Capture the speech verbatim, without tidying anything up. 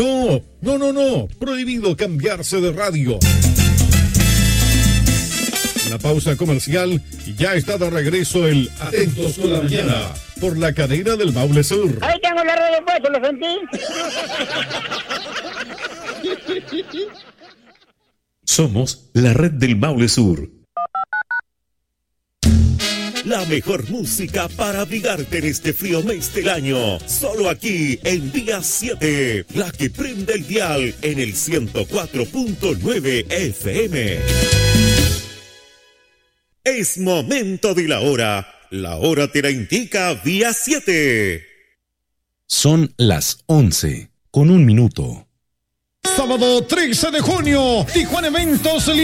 No, no, no, no. Prohibido cambiarse de radio. Una pausa comercial y ya está de regreso el Atentos con la Mañana por la cadena del Maule Sur. Ahí tengo la radio puesto, ¿lo sentí? Somos la red del Maule Sur. La mejor música para abrigarte en este frío mes del año. Solo aquí en Día siete. La que prende el dial en el ciento cuatro punto nueve F M. Es momento de la hora. La hora te la indica Día siete. Son las once con un minuto. Sábado trece de junio, Tijuana Eventos